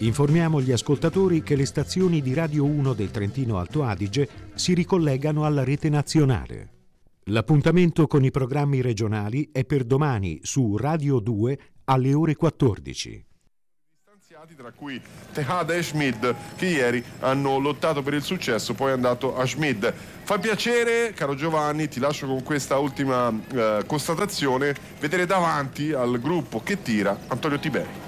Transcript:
Informiamo gli ascoltatori che le stazioni di Radio 1 del Trentino Alto Adige si ricollegano alla rete nazionale. L'appuntamento con i programmi regionali è per domani su Radio 2 alle ore 14. Tra cui Tejada e Schmid, che ieri hanno lottato per il successo, poi è andato a Schmid. Fa piacere, caro Giovanni, ti lascio con questa ultima constatazione, vedere davanti al gruppo che tira Antonio Tiberi.